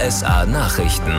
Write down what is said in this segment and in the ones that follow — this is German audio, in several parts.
RSA Nachrichten.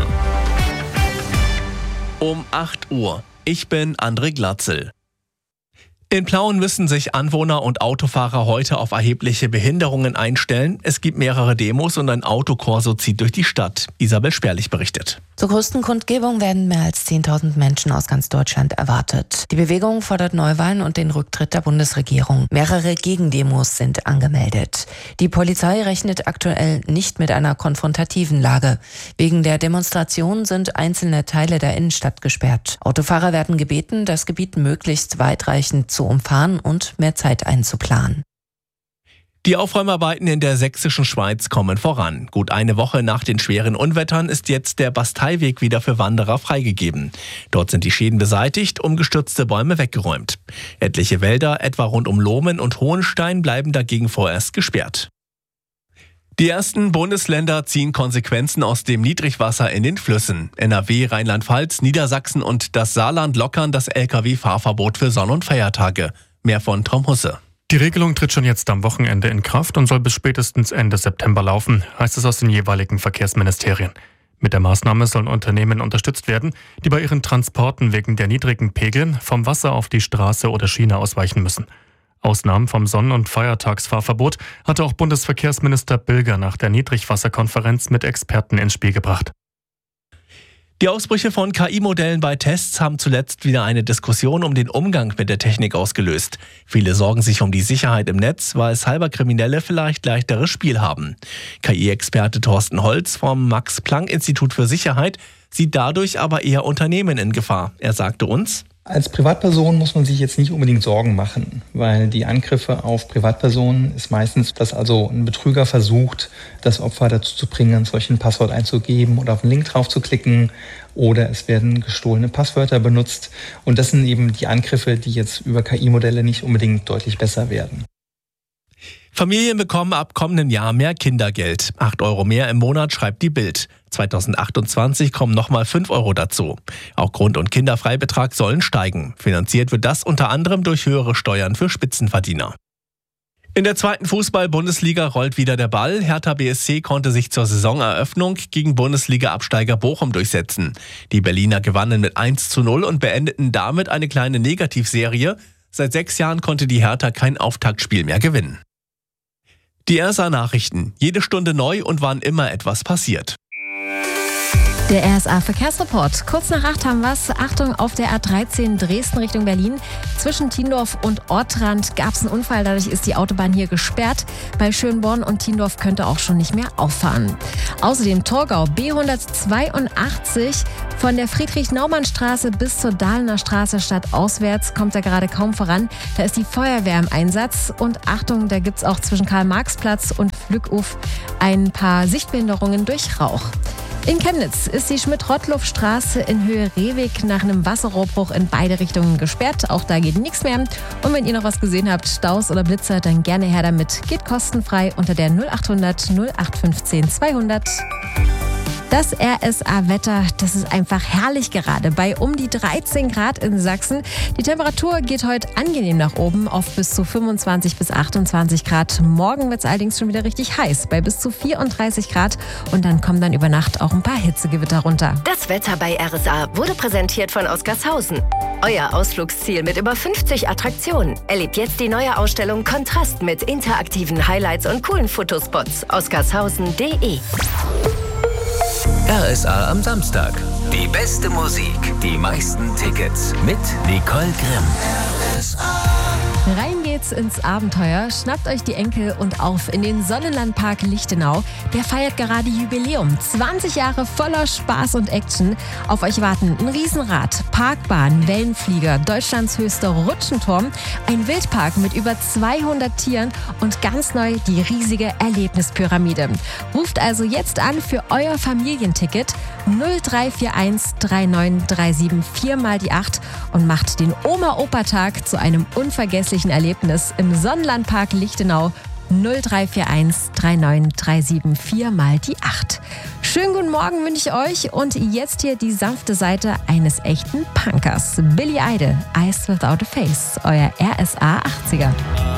Um 8 Uhr. Ich bin André Glatzel. In Plauen müssen sich Anwohner und Autofahrer heute auf erhebliche Behinderungen einstellen. Es gibt mehrere Demos und ein Autokorso zieht durch die Stadt. Isabel Sperlich berichtet. Zur größten Kundgebung werden mehr als 10.000 Menschen aus ganz Deutschland erwartet. Die Bewegung fordert Neuwahlen und den Rücktritt der Bundesregierung. Mehrere Gegendemos sind angemeldet. Die Polizei rechnet aktuell nicht mit einer konfrontativen Lage. Wegen der Demonstration sind einzelne Teile der Innenstadt gesperrt. Autofahrer werden gebeten, das Gebiet möglichst weitreichend zu umfahren und mehr Zeit einzuplanen. Die Aufräumarbeiten in der sächsischen Schweiz kommen voran. Gut eine Woche nach den schweren Unwettern ist jetzt der Basteiweg wieder für Wanderer freigegeben. Dort sind die Schäden beseitigt, umgestürzte Bäume weggeräumt. Etliche Wälder, etwa rund um Lohmen und Hohenstein, bleiben dagegen vorerst gesperrt. Die ersten Bundesländer ziehen Konsequenzen aus dem Niedrigwasser in den Flüssen. NRW, Rheinland-Pfalz, Niedersachsen und das Saarland lockern das Lkw-Fahrverbot für Sonn- und Feiertage. Mehr von Tom Husse. Die Regelung tritt schon jetzt am Wochenende in Kraft und soll bis spätestens Ende September laufen, heißt es aus den jeweiligen Verkehrsministerien. Mit der Maßnahme sollen Unternehmen unterstützt werden, die bei ihren Transporten wegen der niedrigen Pegel vom Wasser auf die Straße oder Schiene ausweichen müssen. Ausnahmen vom Sonn- und Feiertagsfahrverbot hatte auch Bundesverkehrsminister Bilger nach der Niedrigwasserkonferenz mit Experten ins Spiel gebracht. Die Ausbrüche von KI-Modellen bei Tests haben zuletzt wieder eine Diskussion um den Umgang mit der Technik ausgelöst. Viele sorgen sich um die Sicherheit im Netz, weil Cyberkriminelle vielleicht leichteres Spiel haben. KI-Experte Thorsten Holz vom Max-Planck-Institut für Sicherheit sieht dadurch aber eher Unternehmen in Gefahr. Er sagte uns: Als Privatperson muss man sich jetzt nicht unbedingt Sorgen machen, weil die Angriffe auf Privatpersonen ist meistens, dass also ein Betrüger versucht, das Opfer dazu zu bringen, solch ein Passwort einzugeben oder auf einen Link drauf zu klicken, oder es werden gestohlene Passwörter benutzt. Und das sind eben die Angriffe, die jetzt über KI-Modelle nicht unbedingt deutlich besser werden. Familien bekommen ab kommenden Jahr mehr Kindergeld. 8 Euro mehr im Monat, schreibt die Bild. 2028 kommen nochmal 5 Euro dazu. Auch Grund- und Kinderfreibetrag sollen steigen. Finanziert wird das unter anderem durch höhere Steuern für Spitzenverdiener. In der zweiten Fußball-Bundesliga rollt wieder der Ball. Hertha BSC konnte sich zur Saisoneröffnung gegen Bundesliga-Absteiger Bochum durchsetzen. Die Berliner gewannen mit 1:0 und beendeten damit eine kleine Negativserie. Seit 6 Jahren konnte die Hertha kein Auftaktspiel mehr gewinnen. Die RSA Nachrichten. Jede Stunde neu und wann immer etwas passiert. Der RSA Verkehrsreport. Kurz nach 8 haben wir's. Achtung, auf der A13 Dresden Richtung Berlin. Zwischen Tiendorf und Ortrand gab es einen Unfall. Dadurch ist die Autobahn hier gesperrt. Bei Schönborn und Tiendorf könnte auch schon nicht mehr auffahren. Außerdem Torgau B182 von der Friedrich-Naumann-Straße bis zur Dahlener Straße stadtauswärts kommt er gerade kaum voran. Da ist die Feuerwehr im Einsatz. Und Achtung, da gibt es auch zwischen Karl-Marx-Platz und Flückhof ein paar Sichtbehinderungen durch Rauch. In Chemnitz ist die Schmidt-Rottluff-Straße in Höhe Rehweg nach einem Wasserrohrbruch in beide Richtungen gesperrt. Auch da geht nichts mehr. Und wenn ihr noch was gesehen habt, Staus oder Blitzer, dann gerne her damit. Geht kostenfrei unter der 0800 0815 200. Das RSA-Wetter, das ist einfach herrlich gerade. Bei um die 13 Grad in Sachsen. Die Temperatur geht heute angenehm nach oben auf bis zu 25 bis 28 Grad. Morgen wird es allerdings schon wieder richtig heiß, bei bis zu 34 Grad. Und dann kommen dann über Nacht auch ein paar Hitzegewitter runter. Das Wetter bei RSA wurde präsentiert von Oscarshausen. Euer Ausflugsziel mit über 50 Attraktionen. Erlebt jetzt die neue Ausstellung Kontrast mit interaktiven Highlights und coolen Fotospots. Oscarshausen.de. RSA am Samstag. Die beste Musik, die meisten Tickets mit Nicole Grimm. Rein geht's ins Abenteuer. Schnappt euch die Enkel und auf in den Sonnenlandpark Lichtenau. Der feiert gerade Jubiläum. 20 Jahre voller Spaß und Action. Auf euch warten ein Riesenrad, Parkbahn, Wellenflieger, Deutschlands höchster Rutschenturm, ein Wildpark mit über 200 Tieren und ganz neu die riesige Erlebnispyramide. Ruft also jetzt an für euer Familienticket 0341 3937 4 mal die 8 und macht den Oma-Opa-Tag zu einem unvergesslichen Erlebnis im Sonnenlandpark Lichtenau. 0341 3937 4 mal die 8. Schönen guten Morgen wünsche ich euch und jetzt hier die sanfte Seite eines echten Punkers. Billy Idol, Eyes Without a Face, euer RSA 80er.